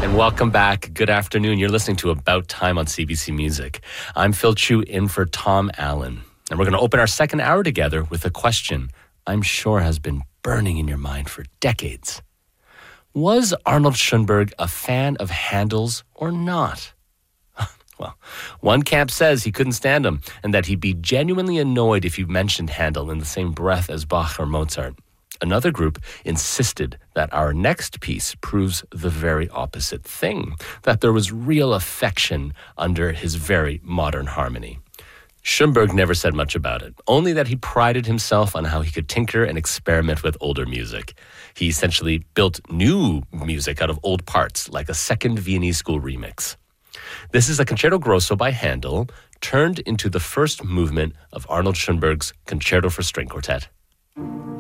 And welcome back. Good afternoon. You're listening to About Time on CBC Music. I'm Phil Chu in for Tom Allen. And we're going to open our second hour together with a question I'm sure has been burning in your mind for decades. Was Arnold Schoenberg a fan of Handel's or not? Well, one camp says he couldn't stand him and that he'd be genuinely annoyed if you mentioned Handel in the same breath as Bach or Mozart. Another group insisted that our next piece proves the very opposite thing, that there was real affection under his very modern harmony. Schoenberg never said much about it, only that he prided himself on how he could tinker and experiment with older music. He essentially built new music out of old parts, like a second Viennese School remix. This is a Concerto Grosso by Handel, turned into the first movement of Arnold Schoenberg's Concerto for String Quartet.